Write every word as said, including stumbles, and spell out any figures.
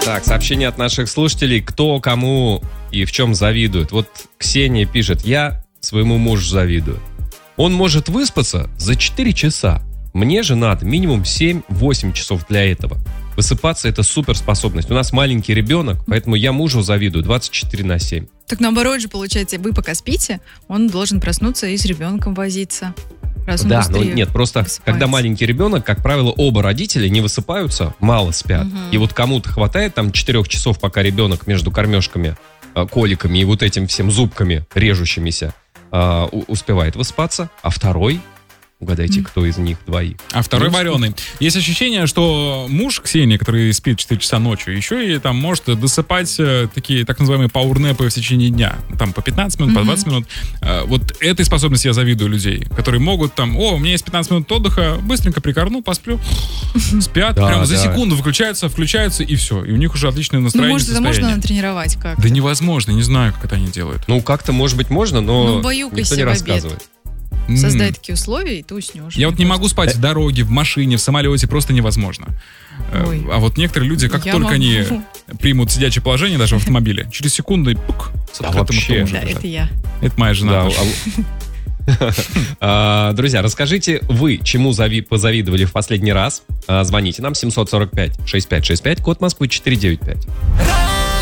Так, сообщение от наших слушателей. Кто кому и в чем завидует. Вот Ксения пишет: я своему мужу завидую. Он может выспаться за четыре часа. Мне же надо минимум семь-восемь часов для этого. Высыпаться — это суперспособность. У нас маленький ребенок, поэтому я мужу завидую двадцать четыре на семь. Так наоборот же, получается, вы пока спите, он должен проснуться и с ребенком возиться. Раз он Да, но быстрее нет, просто высыпается. когда маленький ребенок, как правило, оба родителя не высыпаются, мало спят. Мгм. И вот кому-то хватает там четырех часов, пока ребенок между кормежками, э, коликами и вот этим всем зубками режущимися э, у- успевает выспаться, а второй, угадайте, кто из них двоих? А второй Ну, вареный. Есть ощущение, что муж Ксении, который спит четыре часа ночью, еще и там может досыпать э, такие так называемые пауэрнэпы в течение дня. Там по пятнадцать минут, по двадцать минут. Э, вот этой способности я завидую людей, которые могут там: о, у меня есть пятнадцать минут отдыха, быстренько прикорну, посплю. Спят, Да, прям за да. секунду выключаются, включаются, и все. И у них уже отличное Ну, настроение, может, это состояние. можно натренировать как-то. Да невозможно, не знаю, как это они делают. Ну, как-то, может быть, можно, но Ну, баюкайся никто не в обед. рассказывает. Создай М. такие условия, и ты уснешь. Я вот не могу спать в дороге, в машине, в самолете, просто невозможно. Э, Ой. А вот некоторые люди, как Я только могу. они примут сидячее положение даже в автомобиле, через секунду и пук, с Да открытым вообще. ртом уже Да, лежат. это я. Это моя жена. Да, тоже. а- А, Друзья, расскажите вы, чему зави- позавидовали в последний раз. А, Звоните нам семь сорок пять шестьдесят пять шестьдесят пять, код Москвы четыреста девяносто пять.